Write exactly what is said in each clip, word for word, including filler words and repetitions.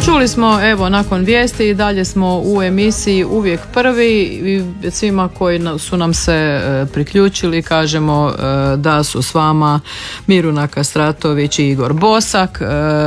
Čuli smo, evo, nakon vijesti i dalje smo u emisiji uvijek prvi i svima koji su nam se priključili kažemo da su s vama Miruna Kastratović i Igor Bosak.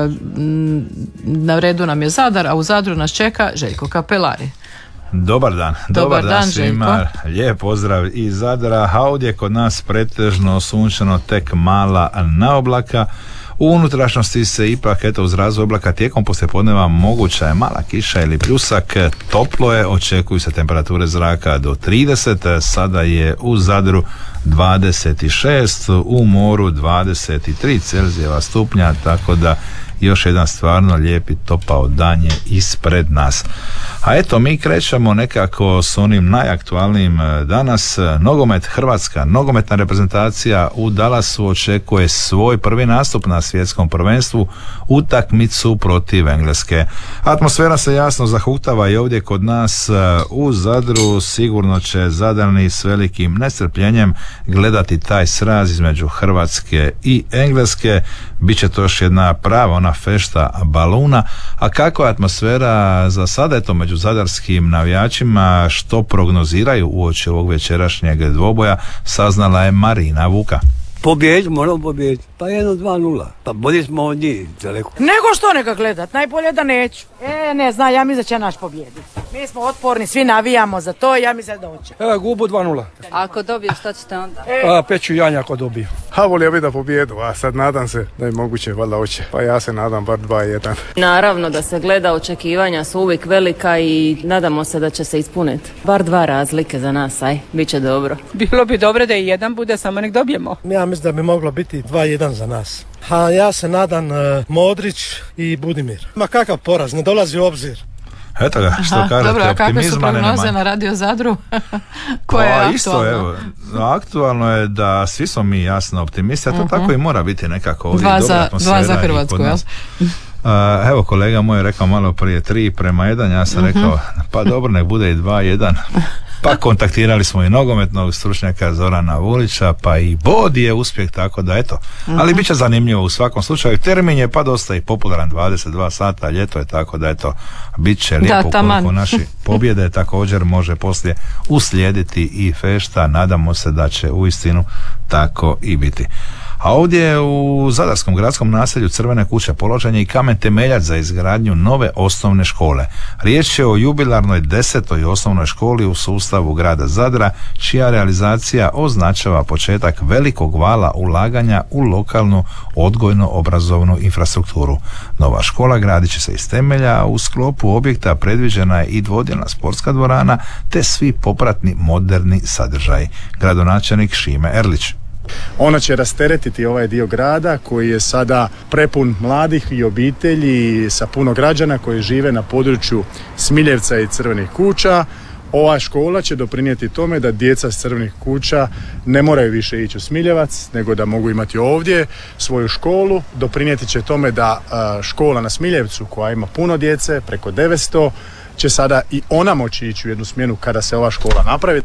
Na redu nam je Zadar, a u Zadru nas čeka Željko Kapelari. Dobar dan, dobar, dobar dan, dan svima, lijep pozdrav iz Zadra, a ovdje kod nas pretežno sunčano, tek mala naoblaka. U unutrašnjosti se ipak, eto, uz razvoj oblaka tijekom poslijepodneva moguća je mala kiša ili pljusak, toplo je, očekuju se temperature zraka do trideset, sada je u Zadru dvadeset šest, u moru dvadeset tri Celzijeva stupnja, tako da još jedan stvarno lijepi topao dan je ispred nas. A eto, mi krećemo nekako s onim najaktualnijim danas. Nogomet, Hrvatska nogometna reprezentacija u Dallasu očekuje svoj prvi nastup na svjetskom prvenstvu, utakmicu protiv Engleske. Atmosfera se jasno zahuktava i ovdje kod nas u Zadru. Sigurno će Zadrani s velikim nestrpljenjem gledati taj sraz između Hrvatske i Engleske. Biće to još jedna prava ona fešta baluna. A kakva je atmosfera za sada, eto, među zadarskim navijačima, što prognoziraju uoči ovog večerašnjeg dvoboja, saznala je Marina Vuka. Pobjedi, moramo pobjediti. Pa jedno, dva, nula. Pa bolje smo od njih daleko. Nego što neka gledat, najbolje da neću. E, ne zna, ja mislim da će naš pobjediti. Mi smo otporni, svi navijamo za to i ja mislim da hoće. Evo, gubu dva nula. Ako dobije, šta ćete onda? E. A, peću janja ako dobije. Ha, volio bi da pobjedu, a sad nadam se da je moguće, valjda hoće. Pa ja se nadam bar dva jedan. Naravno da se gleda, očekivanja su uvijek velika i nadamo se da će se ispuniti. Bar dva razlike za nas, aj, bit će dobro. Bilo bi dobro da i jedan bude, samo nek dobijemo. Ja mislim da bi moglo biti dva jedan za nas. A ja se nadam uh, Modrić i Budimir. Ma kakav poraz, ne dolazi u obzir. Eto ga, što kažete, dobro, a kakve su prognoze na Radio Zadru? Koje je aktualno? Isto, evo, aktualno je da svi smo mi jasno optimisti, a to uh-huh. tako i mora biti nekako ovdje. Dva za, dva za Hrvatsku, jel? Uh, evo, kolega moj je rekao malo prije tri prema jedan, ja sam uh-huh. rekao pa dobro, nek bude i dva jedan. Pa kontaktirali smo i nogometnog stručnjaka Zorana Vulića, pa i bod je uspjeh, tako da eto. Uh-huh. Ali bit će zanimljivo u svakom slučaju. Termin je pa dosta i popularan, dvadeset dva sata, ljeto je, tako da eto, bit će lijepo koliko naši pobjede. Također može poslije uslijediti i fešta, nadamo se da će uistinu tako i biti. A ovdje u zadarskom gradskom naselju Crvene kuće položen je i kamen temeljac za izgradnju nove osnovne škole. Riječ je o jubilarnoj desetoj osnovnoj školi u sustavu grada Zadra, čija realizacija označava početak velikog vala ulaganja u lokalnu odgojno-obrazovnu infrastrukturu. Nova škola gradit će se iz temelja, a u sklopu objekta predviđena je i dvodjelna sportska dvorana te svi popratni moderni sadržaji. Gradonačelnik Šime Erlić. Ona će rasteretiti ovaj dio grada koji je sada prepun mladih i obitelji sa puno građana koji žive na području Smiljevca i Crvenih kuća. Ova škola će doprinijeti tome da djeca s Crvenih kuća ne moraju više ići u Smiljevac, nego da mogu imati ovdje svoju školu. Doprinijeti će tome da škola na Smiljevcu, koja ima puno djece, preko devetsto, će sada i ona moći ići u jednu smjenu kada se ova škola napravi.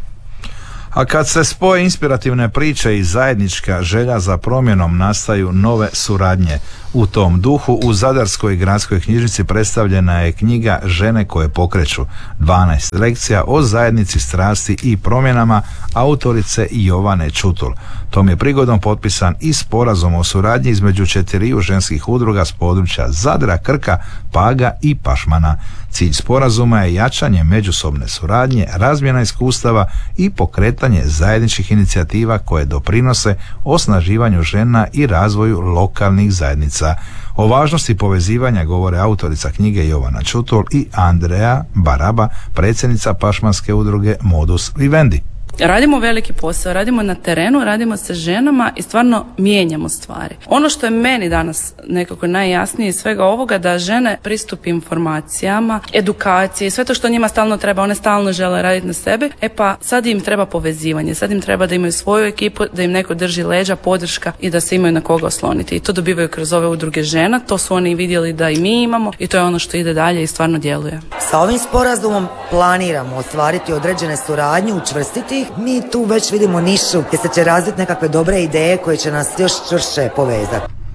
A kad se spoje inspirativne priče i zajednička želja za promjenom, nastaju nove suradnje. U tom duhu u Zadarskoj gradskoj knjižnici predstavljena je knjiga Žene koje pokreću, dvanaest lekcija o zajednici strasti i promjenama autorice Jovane Čutul. Tom je prigodom potpisan i sporazum o suradnji između četiriju ženskih udruga s područja Zadra, Krka, Paga i Pašmana. Cilj sporazuma je jačanje međusobne suradnje, razmjena iskustava i pokretanje zajedničkih inicijativa koje doprinose osnaživanju žena i razvoju lokalnih zajednica. O važnosti povezivanja govore autorica knjige Jovana Čutul i Andreja Baraba, predsjednica pašmanske udruge Modus Vivendi. Radimo veliki posao, radimo na terenu, radimo sa ženama i stvarno mijenjamo stvari. Ono što je meni danas nekako najjasnije iz svega ovoga, da žene pristup informacijama, edukaciji, sve to što njima stalno treba, one stalno žele raditi na sebi, e pa sad im treba povezivanje, sad im treba da imaju svoju ekipu, da im neko drži leđa, podrška i da se imaju na koga osloniti. I to dobivaju kroz ove udruge žena, to su oni vidjeli da i mi imamo i to je ono što ide dalje i stvarno djeluje. Sa ovim sporazumom planiramo ostvariti određene suradnje, učvrstiti. Mi tu već vidimo nišu gdje se će razviti nekakve dobre ideje koje će nas još čvršće povezati.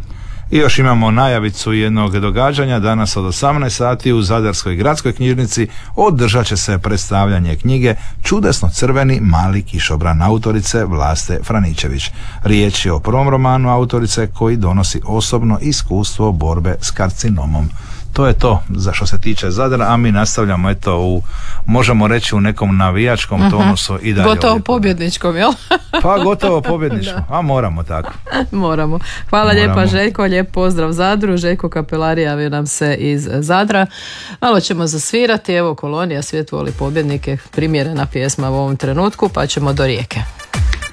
I još imamo najavicu jednog događanja. Danas od osamnaest sati u Zadarskoj gradskoj knjižnici održat će se predstavljanje knjige Čudesno crveni mali kišobran autorice Vlaste Franičević. Riječ je o prvom romanu autorice koji donosi osobno iskustvo borbe s karcinomom. To je to za što se tiče Zadra, a mi nastavljamo eto u, možemo reći u nekom navijačkom uh-huh. tonusu i dalje. Gotovo ovdje. pobjedničkom, jel? Pa gotovo pobjedničkom, a moramo tako. Moramo. Hvala moramo. Lijepa Željko, lijep pozdrav Zadru. Željko Kapelari javio nam se iz Zadra. Malo ćemo zasvirati, evo Kolonija, svijet voli pobjednike, primjerena pjesma u ovom trenutku, pa ćemo do Rijeke.